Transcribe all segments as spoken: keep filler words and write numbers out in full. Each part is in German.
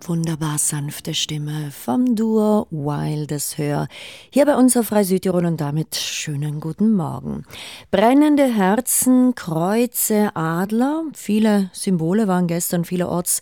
Wunderbar sanfte Stimme vom Duo Wildes Hör. Hier bei uns auf Radio Südtirol und damit schönen guten Morgen. Brennende Herzen, Kreuze, Adler, viele Symbole waren gestern vielerorts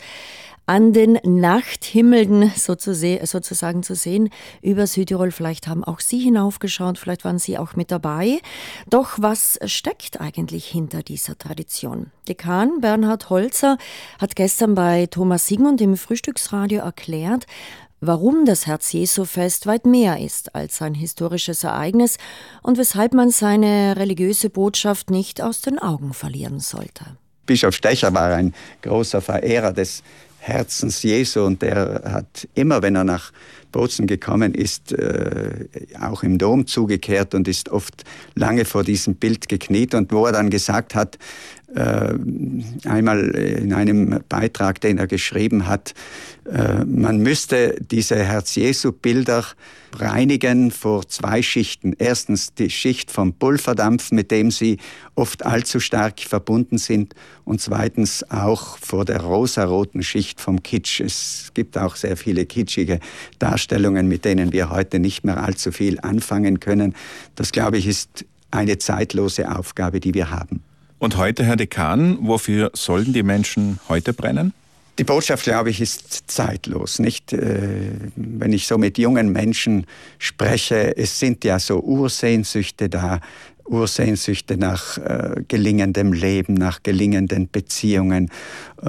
an den Nachthimmeln sozusagen zu sehen über Südtirol. Vielleicht haben auch Sie hinaufgeschaut, vielleicht waren Sie auch mit dabei. Doch was steckt eigentlich hinter dieser Tradition? Dekan Bernhard Holzer hat gestern bei Thomas Sigmund im Frühstücksradio erklärt, warum das Herz-Jesu-Fest weit mehr ist als ein historisches Ereignis und weshalb man seine religiöse Botschaft nicht aus den Augen verlieren sollte. Bischof Stecher war ein großer Verehrer des Herzens Jesu und der hat immer, wenn er nach Bozen gekommen ist, äh, auch im Dom zugekehrt und ist oft lange vor diesem Bild gekniet und wo er dann gesagt hat, äh, einmal in einem Beitrag, den er geschrieben hat, äh, man müsste diese Herz-Jesu-Bilder reinigen vor zwei Schichten. Erstens die Schicht vom Pulverdampf, mit dem sie oft allzu stark verbunden sind, und zweitens auch vor der rosaroten Schicht vom Kitsch. Es gibt auch sehr viele kitschige Darstellungen, mit denen wir heute nicht mehr allzu viel anfangen können. Das, glaube ich, ist eine zeitlose Aufgabe, die wir haben. Und heute, Herr Dekan, wofür sollen die Menschen heute brennen? Die Botschaft, glaube ich, ist zeitlos, nicht? Äh, wenn ich so mit jungen Menschen spreche, es sind ja so Ursehnsüchte da, Ursehnsüchte nach äh, gelingendem Leben, nach gelingenden Beziehungen. Äh,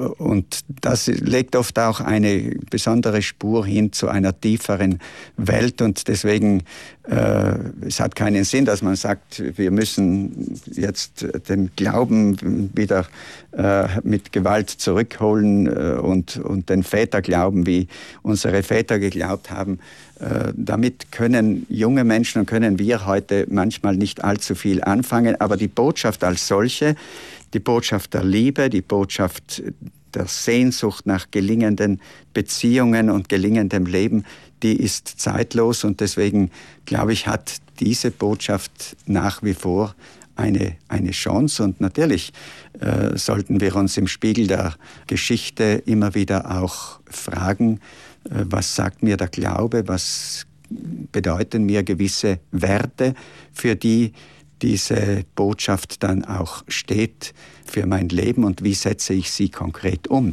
und das legt oft auch eine besondere Spur hin zu einer tieferen Welt. Und deswegen, äh, es hat keinen Sinn, dass man sagt, wir müssen jetzt den Glauben wieder äh, mit Gewalt zurückholen äh, und, und den Väterglauben, wie unsere Väter geglaubt haben. Äh, damit können junge Menschen und können wir heute manchmal nicht allzu viel anfangen, aber die Botschaft als solche, die Botschaft der Liebe, die Botschaft der Sehnsucht nach gelingenden Beziehungen und gelingendem Leben, die ist zeitlos und deswegen, glaube ich, hat diese Botschaft nach wie vor eine, eine Chance und natürlich äh, sollten wir uns im Spiegel der Geschichte immer wieder auch fragen, äh, was sagt mir der Glaube, was bedeuten mir gewisse Werte, für die diese Botschaft dann auch steht für mein Leben und wie setze ich sie konkret um.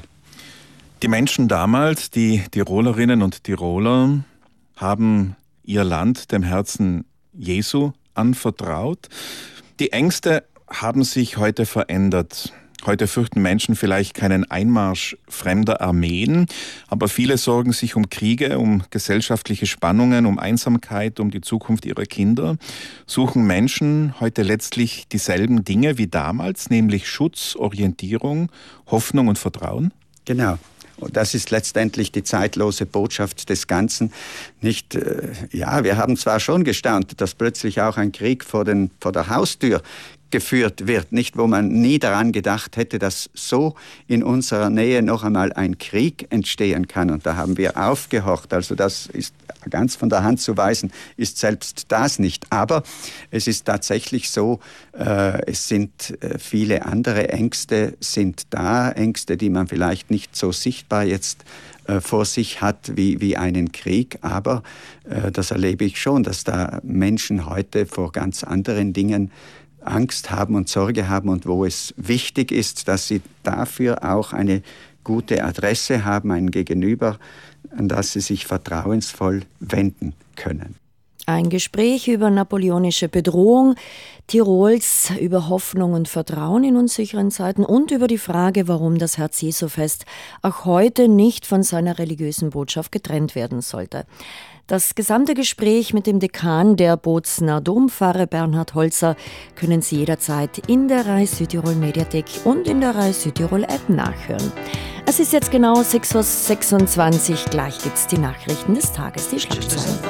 Die Menschen damals, die Tirolerinnen und Tiroler, haben ihr Land dem Herzen Jesu anvertraut. Die Ängste haben sich heute verändert. Heute fürchten Menschen vielleicht keinen Einmarsch fremder Armeen, aber viele sorgen sich um Kriege, um gesellschaftliche Spannungen, um Einsamkeit, um die Zukunft ihrer Kinder. Suchen Menschen heute letztlich dieselben Dinge wie damals, nämlich Schutz, Orientierung, Hoffnung und Vertrauen? Genau. Und das ist letztendlich die zeitlose Botschaft des Ganzen. Nicht, äh, ja, wir haben zwar schon gestaunt, dass plötzlich auch ein Krieg vor, den, vor der Haustür geführt wird, nicht, wo man nie daran gedacht hätte, dass so in unserer Nähe noch einmal ein Krieg entstehen kann. Und da haben wir aufgehorcht. Also das ist ganz von der Hand zu weisen, ist selbst das nicht. Aber es ist tatsächlich so, äh, es sind äh, viele andere Ängste sind da, Ängste, die man vielleicht nicht so sichtbar jetzt äh, vor sich hat wie, wie einen Krieg. Aber äh, das erlebe ich schon, dass da Menschen heute vor ganz anderen Dingen Angst haben und Sorge haben und wo es wichtig ist, dass sie dafür auch eine gute Adresse haben, ein Gegenüber, an das sie sich vertrauensvoll wenden können. Ein Gespräch über napoleonische Bedrohung Tirols, über Hoffnung und Vertrauen in unsicheren Zeiten und über die Frage, warum das Herz-Jesu-Fest auch heute nicht von seiner religiösen Botschaft getrennt werden sollte. Das gesamte Gespräch mit dem Dekan der Bozener Dompfarre Bernhard Holzer können Sie jederzeit in der Radio Südtirol Mediathek und in der Radio Südtirol App nachhören. Es ist jetzt genau sechs Uhr sechsundzwanzig, gleich gibt's die Nachrichten des Tages, die Schlagzeilen.